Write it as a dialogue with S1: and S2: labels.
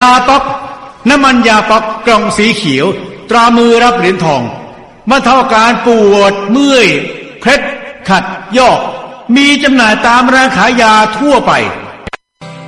S1: ยาป๊อกน้ำมันยาป๊อกกล่องสีเขียวตรามือรับเหรียญทองบรรเทาอาการปวดเมื่อยเคล็ดขัดยอกมีจำหน่ายตามร้านขายยาทั่วไป